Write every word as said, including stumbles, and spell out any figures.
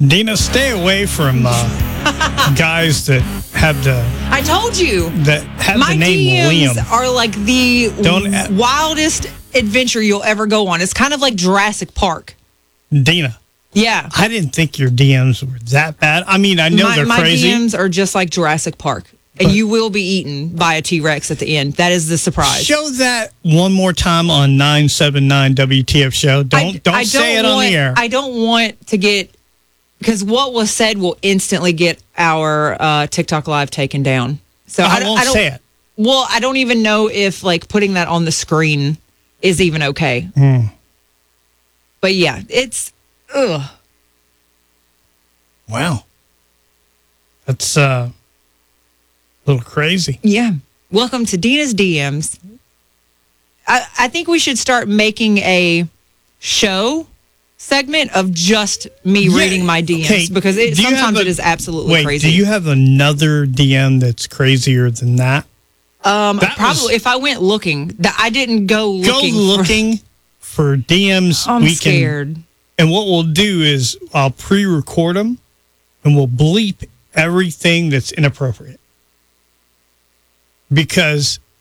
Dina, stay away from uh, guys that have the I told you. that have My the name D Ms Liam. are like the Don't a- wildest adventure you'll ever go on. It's kind of like Jurassic Park. Dina, Yeah. I didn't think your D Ms were that bad. I mean, I know my, they're my crazy. D Ms are just like Jurassic Park. And you will be eaten by a T-Rex at the end. That is the surprise. Show that one more time on nine seven nine W T F show. Don't I, don't I say don't it on want, the air. I don't want to get, because what was said will instantly get our uh, TikTok live taken down. So I, I, don't- won't I don't say it. Well, I don't even know if like putting that on the screen is even okay. Mm. But yeah, it's ugh. Wow, that's uh, a little crazy. Yeah. Welcome to Dina's D Ms. I, I think we should start making a show segment of just me Yeah, reading my D Ms okay, because it, do you sometimes have it a- is absolutely Wait, crazy. do you have another D M that's crazier than that? um, that probably was- if I went looking, that I didn't go Go looking. for- looking for, D Ms. I'm we can, scared. and what we'll do is I'll pre-record them, and we'll bleep everything that's inappropriate. Because